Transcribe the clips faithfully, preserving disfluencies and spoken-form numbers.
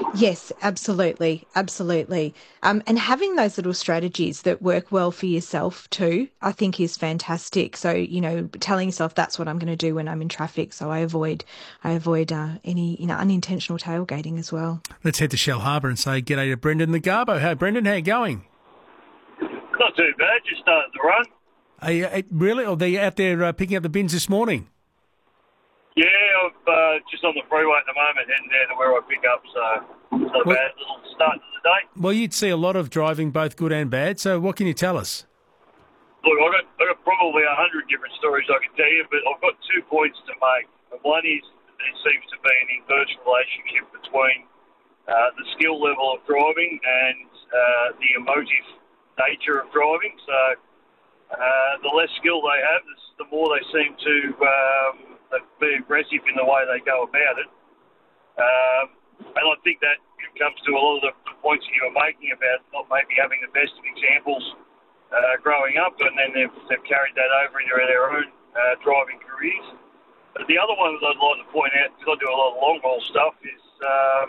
Yes, absolutely, absolutely. Um, and having those little strategies that work well for yourself too, I think is fantastic. So, you know, telling yourself that's what I'm going to do when I'm in traffic, so I avoid, I avoid uh, any, you know, unintentional tailgating as well. Let's head to Shell Harbour and say g'day to Brendan the Garbo. Hey, Brendan, how you going? Not too bad, just started the run. Are you, uh, really? Or are they out there uh, picking up the bins this morning? Yeah, I'm uh, just on the freeway at the moment, heading down to where I pick up, so it's not Well- bad. Little start to the day. Well, you'd see a lot of driving, both good and bad, so what can you tell us? Look, I've got, I've got probably a hundred different stories I can tell you, but I've got two points to make. And one is there seems to be an inverse relationship between uh, the skill level of driving and uh, the emotive nature of driving. So uh, the less skill they have, the more they seem to um, be aggressive in the way they go about it. Um, and I think that comes to a lot of the points that you were making about not maybe having the best of examples uh, growing up, and then they've, they've carried that over into their own uh, driving careers. But the other one that I'd like to point out, because I do a lot of long-haul stuff, is um,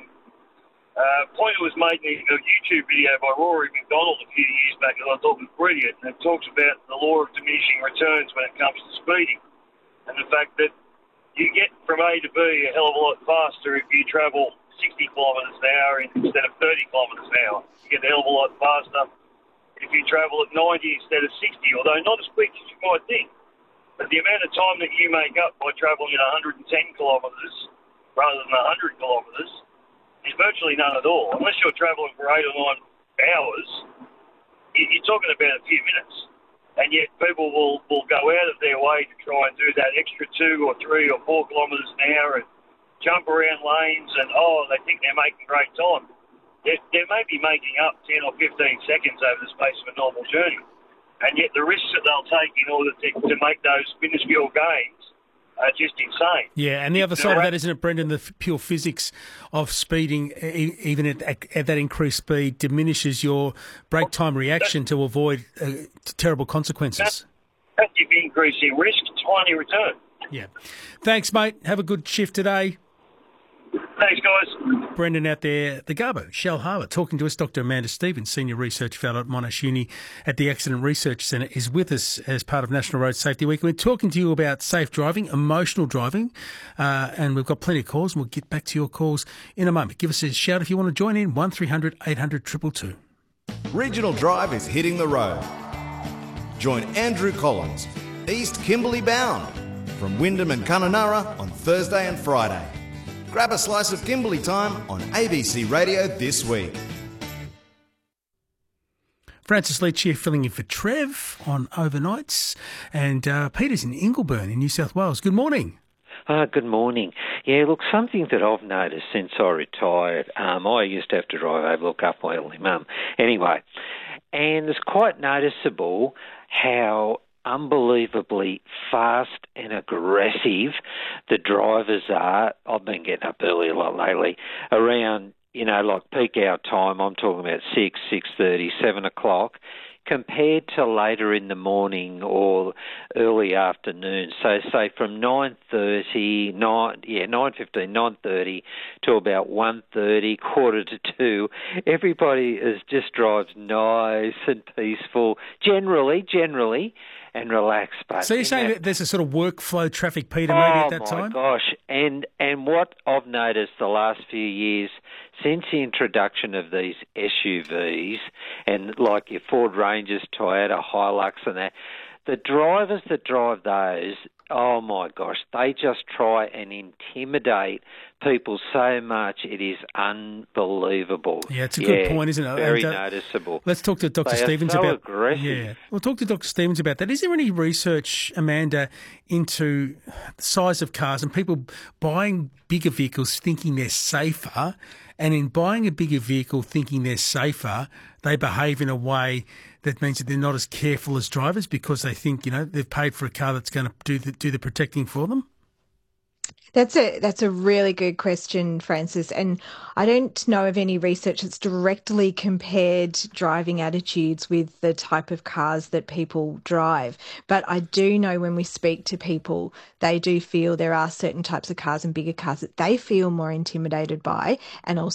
uh, a point that was made in a YouTube video by Rory McDonald a few years back that I thought was brilliant, and it talks about the law of diminishing returns when it comes to speeding, and the fact that you get from A to B a hell of a lot faster if you travel sixty kilometres an hour instead of thirty kilometres an hour. You get a hell of a lot faster if you travel at ninety instead of sixty, although not as quick as you might think. But the amount of time that you make up by travelling at one hundred ten kilometres rather than one hundred kilometres is virtually none at all. Unless you're travelling for eight or nine hours, you're talking about a few minutes. And yet people will, will go out of their way to try and do that extra two or three or four kilometres an hour and jump around lanes and, oh, they think they're making great time. They're, they may be making up ten or fifteen seconds over the space of a normal journey. And yet the risks that they'll take in order to, to make those minuscule gains are just insane. Yeah, and the other side of that, isn't it, Brendan, the f- pure physics of speeding, e- even at, at that increased speed, diminishes your brake time reaction to avoid uh, terrible consequences. Massive increase in risk, tiny return. Yeah. Thanks, mate. Have a good shift today. Thanks, guys. Brendan out there, the Garbo, Shell Harbour, talking to us. Doctor Amanda Stevens, Senior Research Fellow at Monash Uni at the Accident Research Centre, is with us as part of National Road Safety Week. We're talking to you about safe driving, emotional driving, uh, and we've got plenty of calls, and we'll get back to your calls in a moment. Give us a shout if you want to join in, one three hundred eight hundred two two two. Regional Drive is hitting the road. Join Andrew Collins, East Kimberley bound, from Wyndham and Kununurra on Thursday and Friday. Grab a slice of Kimberley time on A B C Radio this week. Francis Leach here filling in for Trev on overnights, and uh, Peter's in Ingleburn in New South Wales. Good morning. Uh, good morning. Yeah, look, something that I've noticed since I retired, um, I used to have to drive over, look up my elderly mum. Anyway, and it's quite noticeable how unbelievably fast and aggressive the drivers are. I've been getting up early a lot lately, around, you know, like peak hour time, I'm talking about six, six thirty, seven o'clock, compared to later in the morning or early afternoon. So say from nine thirty, nine, yeah, nine fifteen, nine thirty to about one thirty, quarter to two, everybody is just drives nice and peaceful, generally, generally, and relaxed. But so you're saying that, that there's a sort of workflow traffic, Peter, maybe oh at that time? Oh, my gosh. And, and what I've noticed the last few years, since the introduction of these S U Vs, and like your Ford Rangers, Toyota, Hilux and that, the drivers that drive those, oh my gosh, they just try and intimidate people so much. It is unbelievable. Yeah, it's a yeah, good point, isn't it? Very and, uh, noticeable. Let's talk to Doctor They Stevens are so about aggressive. Yeah, we'll talk to Doctor Stevens about that. Is there any research, Amanda, into the size of cars and people buying bigger vehicles thinking they're safer, and in buying a bigger vehicle thinking they're safer, they behave in a way that means that they're not as careful as drivers because they think, you know, they've paid for a car that's going to do the, do the protecting for them? That's a that's a really good question, Francis. And I don't know of any research that's directly compared driving attitudes with the type of cars that people drive. But I do know when we speak to people, they do feel there are certain types of cars and bigger cars that they feel more intimidated by, and also